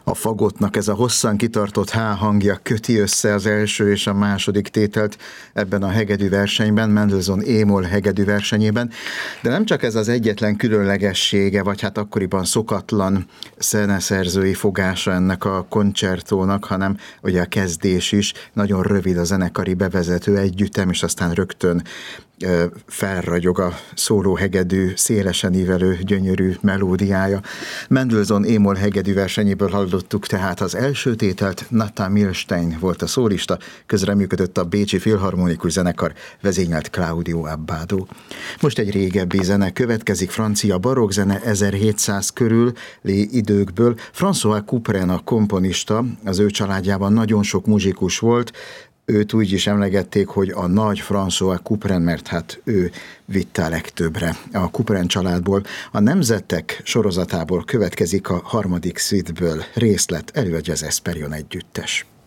A fagottnak ez a hosszan kitartott H hangja köti össze az első és a második tételt ebben a hegedű versenyben, Mendelssohn é-moll hegedű versenyében, de nem csak ez az egyetlen különlegessége, vagy hát akkoriban szokatlan zeneszerzői fogása ennek a koncertónak, hanem ugye a kezdés is, nagyon rövid a zenekari bevezető, együttem, és aztán rögtön felragyog a szólóhegedű, szélesen ívelő, gyönyörű melódiája. Mendelssohn é-moll hegedű versenyéből hallottuk tehát az első tételt, Nata Milstein volt a szólista, közreműködött a Bécsi Filharmonikus Zenekar, vezényelt Claudio Abbado. Most egy régebbi zene következik, francia barokkzene 1700 körüli időkből. François Couperin a komponista, az ő családjában nagyon sok muzsikus volt, őt úgy is emlegették, hogy a nagy François Couperin, mert hát ő vitte a legtöbbre a Couperin családból. A Nemzetek sorozatából következik a harmadik szüitből részlet, előadja az Esperion együttes.